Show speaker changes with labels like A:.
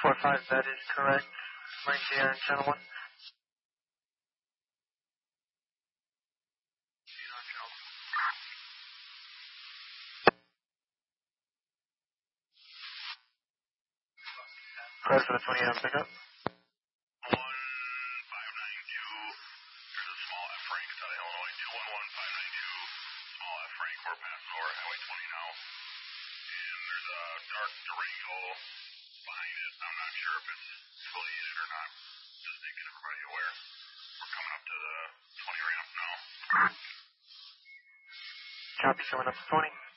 A: 245, that is correct. Range the air in channel 1. Close for the 20 AM pickup.
B: 1592, there's a small F Frank out of Illinois, 211-592, small F Frank, we're passing over Highway 20 now, and there's a dark Durango behind it. I'm not sure if it's affiliated or not, just making everybody aware. We're coming up to the 20 ramp now.
A: Copy, coming up to 20.